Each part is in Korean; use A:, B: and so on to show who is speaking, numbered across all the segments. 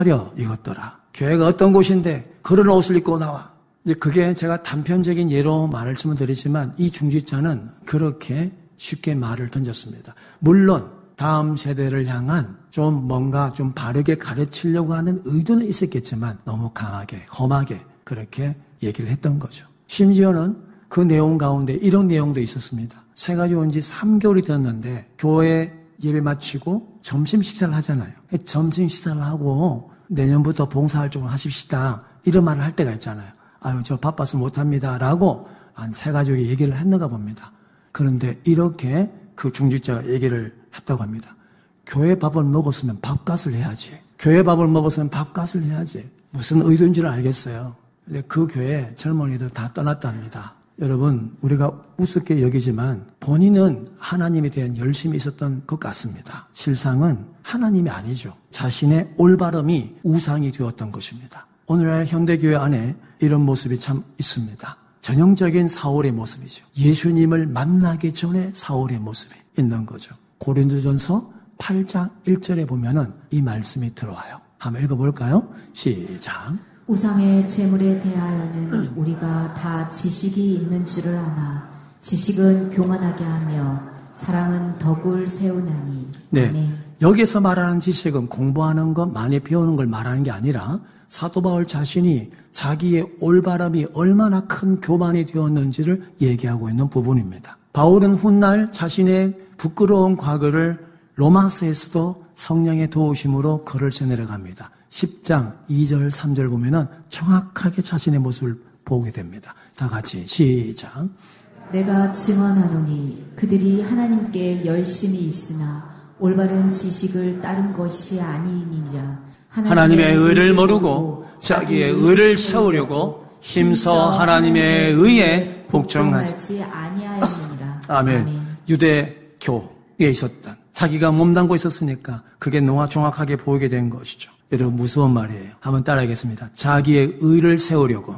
A: 가려 이것더라. 교회가 어떤 곳인데 그런 옷을 입고 나와. 이제 그게 제가 단편적인 예로 말씀을 드리지만 이 중직자는 그렇게 쉽게 말을 던졌습니다. 물론 다음 세대를 향한 좀 뭔가 좀 바르게 가르치려고 하는 의도는 있었겠지만 너무 강하게 험하게 그렇게 얘기를 했던 거죠. 심지어는 그 내용 가운데 이런 내용도 있었습니다. 새가지 온 지 3개월이 되었는데 교회 예배 마치고 점심 식사를 하잖아요. 점심 식사를 하고 내년부터 봉사활동을 하십시다. 이런 말을 할 때가 있잖아요. 아유, 저 바빠서 못합니다. 라고 한 세 가족이 얘기를 했는가 봅니다. 그런데 이렇게 그 중직자가 얘기를 했다고 합니다. 교회 밥을 먹었으면 밥값을 해야지. 교회 밥을 먹었으면 밥값을 해야지. 무슨 의도인지를 알겠어요. 근데 그 교회 젊은이들 다 떠났답니다. 여러분, 우리가 우습게 여기지만 본인은 하나님에 대한 열심이 있었던 것 같습니다. 실상은 하나님이 아니죠. 자신의 올바름이 우상이 되었던 것입니다. 오늘날 현대교회 안에 이런 모습이 참 있습니다. 전형적인 사울의 모습이죠. 예수님을 만나기 전에 사울의 모습이 있는 거죠. 고린도전서 8장 1절에 보면은 이 말씀이 들어와요. 한번 읽어볼까요? 시작.
B: 우상의 재물에 대하여는 우리가 다 지식이 있는 줄을 아나 지식은 교만하게 하며 사랑은 덕을 세우나니.
A: 네.
B: 아멘.
A: 여기서 말하는 지식은 공부하는 것, 많이 배우는 걸 말하는 게 아니라 사도 바울 자신이 자기의 올바름이 얼마나 큰 교만이 되었는지를 얘기하고 있는 부분입니다. 바울은 훗날 자신의 부끄러운 과거를 로마서에서도 성령의 도우심으로 글을 써내려갑니다. 10장 2절 3절 보면은 정확하게 자신의 모습을 보게 됩니다. 다 같이 시작.
B: 내가 증언하노니 그들이 하나님께 열심히 있으나 올바른 지식을 따른 것이 아니니라.
A: 하나님의 의를 모르고 자기의 의를 세우려고 힘써 하나님의 의에 복종하지
B: 아니하였느니라.
A: 아멘. 유대교에 있었던 자기가 몸담고 있었으니까 그게 너무 정확하게 보이게 된 것이죠. 여러분 무서운 말이에요. 한번 따라하겠습니다. 자기의 의를 세우려고.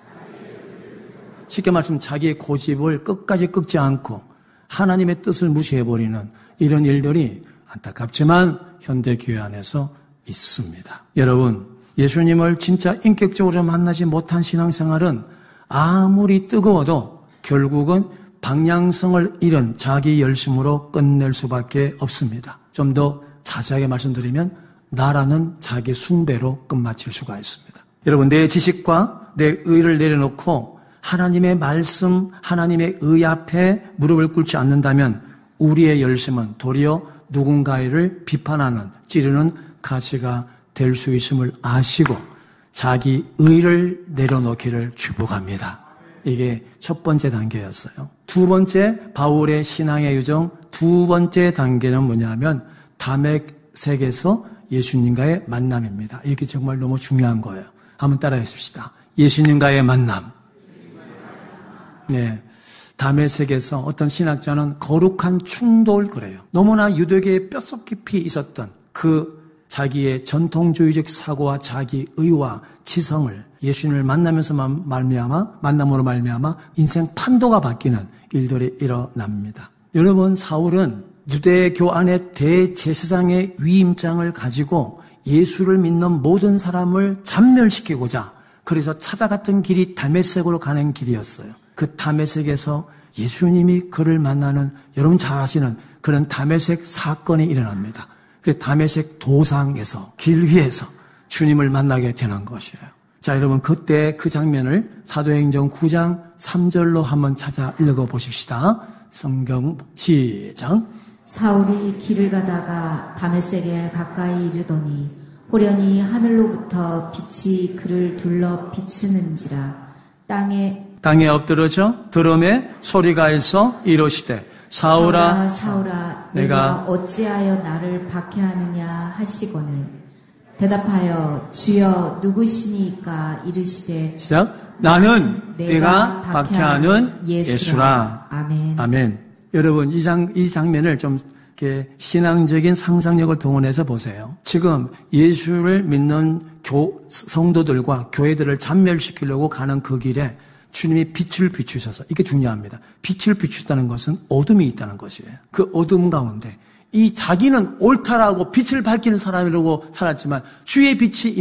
A: 쉽게 말씀 자기의 고집을 끝까지 꺾지 않고 하나님의 뜻을 무시해버리는 이런 일들이 안타깝지만 현대교회 안에서 있습니다. 여러분 예수님을 진짜 인격적으로 만나지 못한 신앙생활은 아무리 뜨거워도 결국은 방향성을 잃은 자기 열심으로 끝낼 수밖에 없습니다. 좀 더 자세하게 말씀드리면 나라는 자기 숭배로 끝마칠 수가 있습니다. 여러분 내 지식과 내 의를 내려놓고 하나님의 말씀, 하나님의 의 앞에 무릎을 꿇지 않는다면 우리의 열심은 도리어 누군가를 비판하는, 찌르는 가시가 될 수 있음을 아시고 자기 의를 내려놓기를 축복합니다. 이게 첫 번째 단계였어요. 두 번째 바울의 신앙의 유정 두 번째 단계는 뭐냐면 다메섹에서 예수님과의 만남입니다. 이게 정말 너무 중요한 거예요. 한번 따라해 봅시다. 예수님과의 만남. 네. 다메섹에서 어떤 신학자는 거룩한 충돌 그래요. 너무나 유대교에 뼛속 깊이 있었던 그 자기의 전통주의적 사고와 자기 의와 지성을 예수님을 만나면서만 만남으로 말미암아 인생 판도가 바뀌는 일들이 일어납니다. 여러분 사울은 유대교 안에 대제사장의 위임장을 가지고 예수를 믿는 모든 사람을 잔멸시키고자 그래서 찾아갔던 길이 다메섹으로 가는 길이었어요. 그 다메섹에서 예수님이 그를 만나는 여러분 잘 아시는 그런 다메섹 사건이 일어납니다. 그 다메섹 도상에서 길 위에서 주님을 만나게 되는 것이에요. 자, 여러분 그때 그 장면을 사도행전 9장 3절로 한번 찾아 읽어보십시다. 성경 시작.
B: 사울이 길을 가다가 다메섹에 가까이 이르더니 호련히 하늘로부터 빛이 그를 둘러 비추는지라. 땅에 엎드러져
A: 들음에 소리가 있어 이르시되 사울아
B: 사울아 내가 어찌하여 나를 박해하느냐 하시거늘 대답하여 주여 누구시니까 이르시되
A: 시작. 나는 내가 박해하는 예수라.
B: 아멘.
A: 아멘. 여러분 이 장면을 좀 이렇게 신앙적인 상상력을 동원해서 보세요. 지금 예수를 믿는 성도들과 교회들을 잔멸시키려고 가는 그 길에 주님이 빛을 비추셔서 이게 중요합니다. 빛을 비추다는 것은 어둠이 있다는 것이에요. 그 어둠 가운데 이 자기는 옳다라고 빛을 밝히는 사람이라고 살았지만 주의 빛이